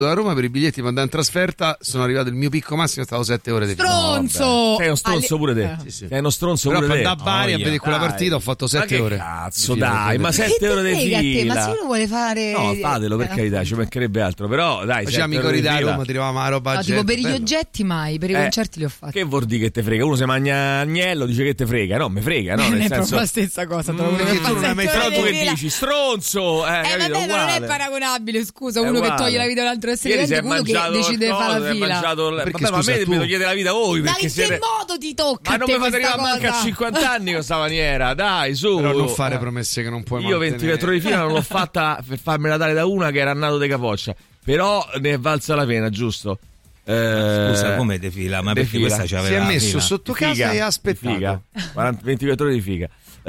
da Roma per i biglietti per andare in trasferta, sono arrivato, il mio picco massimo è stato 7 ore di fila. Stronzo! Sei uno stronzo pure te. Sì. Sei uno stronzo Però pure per te. andare a Bari a vedere quella partita ho fatto 7 ore. Cazzo, di fila, dai, ma 7 ore di fila. Ma se uno vuole fare... No, fatelo, per carità, ci mancherebbe altro. Però dai, facciamo i cori da Roma, tiravamo la roba a no, tipo per gli oggetti mai, per i concerti li ho fatti. Che vuol dire che te frega? Uno se mangia agnello, dice che te frega. No, me frega, no? Non Nel è senso... proprio la stessa cosa. Però tu che dici? Stronzo! Vabbè, ma non è paragonabile, scusa, uno uguale. che toglie la vita a un altro essere vivente, uno che decide di fare la fila. Perché vabbè, scusa, ma a me mi togliete la vita voi. Ma perché in che modo ti tocca? Ma non mi fate arrivare manca a 50 anni con questa maniera, dai, su. Però non fare promesse che non puoi Io mantenere. 24 ore di fila non l'ho fatta per farmela dare da una che era nato de capoccia. Però ne è valsa la pena, giusto? Scusa, come defila? Ma perché questa c'aveva si è messo fila sotto casa e ha aspettato. 24 ore di figa.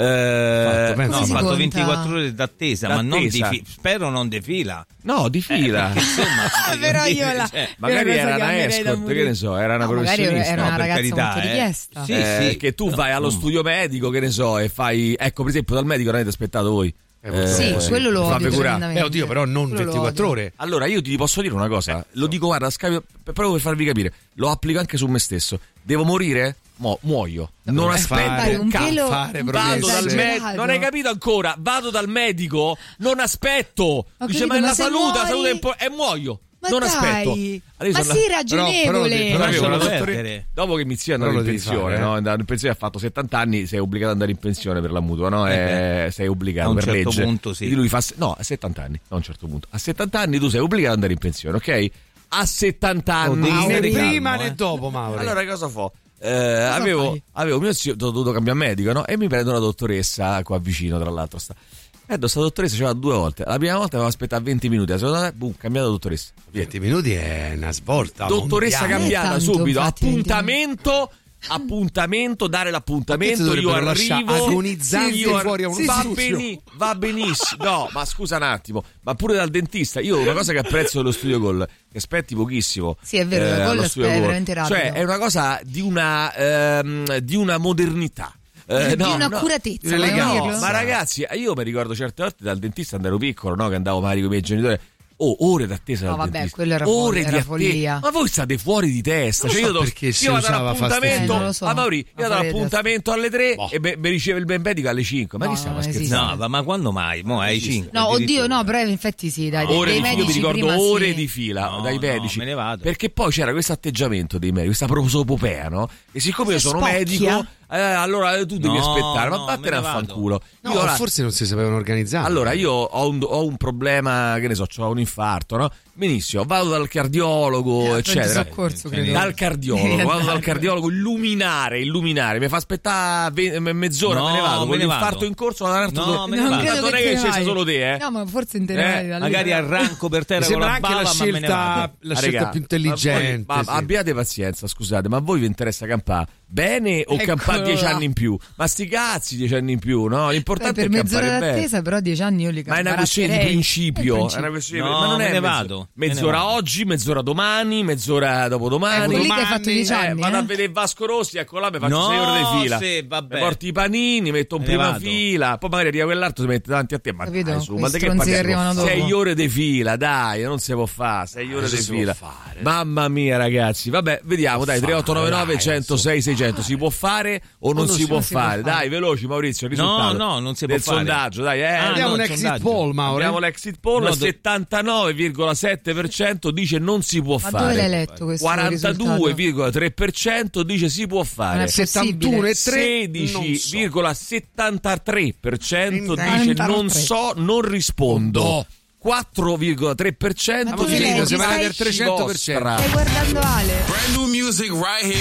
ho si fatto conta? 24 ore d'attesa, ma non di spero non defila. No, di fila. Insomma, però io la magari cosa era una chiamerei da escort, che ne so, era una magari professionista. era una per ragazza carità, molto richiesta. Sì. Che tu vai allo studio medico, che ne so, e fai, ecco, per esempio, dal medico non avete aspettato voi. Sì, quello lo odio tremendamente. Oddio, però non Quello 24 ore. Allora io ti posso dire una cosa, lo dico, guarda, proprio per farvi capire, lo applico anche su me stesso. Devo morire? Muoio. Non aspetto un pelo, vado dal medico. Non hai capito ancora? Vado dal medico, non aspetto. Dice, ma è la salute e muoio. Ma non dai, aspetto. Ma sì, ragionevole. Però dopo che mi zio è andato in pensione, no? È andato in pensione, ha fatto 70 anni, sei obbligato ad andare in pensione per la mutua, no? Sei obbligato a un per certo legge. punto, sì. Lui fa, no, a 70 anni, a un certo punto. A 70 anni tu sei obbligato ad andare in pensione, ok? A 70 anni. Né prima né dopo, Mauro. Allora cosa fa? Avevo mio zio, ho dovuto cambiare medico, no? E mi prendo una dottoressa qua vicino, tra l'altro questa dottoressa c'era 2 volte. La prima volta avevo aspettato 20 minuti, la seconda volta, boom, cambiato dottoressa. 20 minuti è una svolta. Dottoressa mondiale. cambiata tanto, subito, infatti, appuntamento, dare l'appuntamento, io arrivo agonizzante fuori a un va benissimo. No, ma scusa un attimo, ma pure dal dentista, io una cosa che apprezzo dello Studio Gol, che aspetti pochissimo. Sì, è vero, il Gol è veramente rapido. Cioè, è una cosa di una modernità. Di un'accuratezza, ma ragazzi, io mi ricordo certe volte dal dentista quando ero piccolo, no? Che andavo magari con i miei genitori. Ore d'attesa dal dentista. Quello era follia. Ma voi state fuori di testa. Cioè, io vado all'appuntamento a Mauri, io vado all'appuntamento alle 3 e mi riceve il medico alle 5. Ma chi stava scherzando? No, ma quando mai? Mo' ai 5. No, oddio, no, però infatti sì, dai. Ore dei di fila, medici io mi ricordo prima ore sì. di fila dai medici. Me ne vado. Perché poi c'era questo atteggiamento dei medici, questa prosopopea, no? E siccome io sono medico, allora tu devi aspettare, ma vattene a fanculo. No, forse non si sapevano organizzare. Allora io ho un problema, che ne so, ho un infarto, no? Benissimo, vado dal cardiologo, eccetera. Vado dal cardiologo, illuminare, mi fa aspettare mezz'ora, me ne vado. Con l'infarto in corso, non è che c'è solo te, No, ma forse in te magari arranco per terra con la bava, ma me ne vado. La scelta più intelligente. Ma abbiate pazienza, scusate, ma a voi vi interessa campare bene o campare 10 anni in più? Ma sti cazzi 10 anni in più, no? L'importante è campare bene. Per mezz'ora d'attesa, però 10 anni io li ma è una questione di principio. È una questione ma non è vado. Mezz'ora oggi, mezz'ora domani, mezz'ora dopodomani. Quelli che hai fatto 10 anni. Vado a vedere Vasco Rossi, ecco là, mi faccio 6 ore di fila. Sì, vabbè. Mi porti i panini, metto in prima fila, poi magari arriva quell'altro si mette davanti a te. Ma capito? Dai, su, ma che arrivano dopo. 6 ore di fila, dai, non si può fare. 6 ore di fila. Mamma mia, ragazzi. Vabbè, vediamo, dai, 3899 106 600. Si può fare o non si può fare? Dai, veloci, Maurizio, il risultato. No, non si può del fare. sondaggio, dai, abbiamo un exit poll, Mauro. Abbiamo l'exit poll, 79,7% dice non si può fare. Ma dove l'hai letto questo 42,3% dice si può fare. 71,3% 16,73% dice non so, non rispondo. 4,3% dice sei del 300%. Stai guardando Ale. Brand new music right here.